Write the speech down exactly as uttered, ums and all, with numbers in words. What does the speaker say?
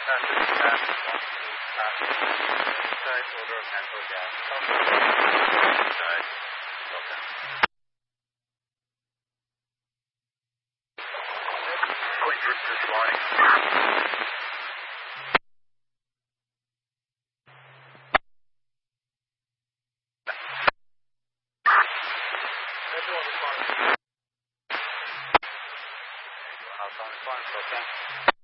Order of natural gas. Point group this morning. Everyone responding. Outside, fine, okay.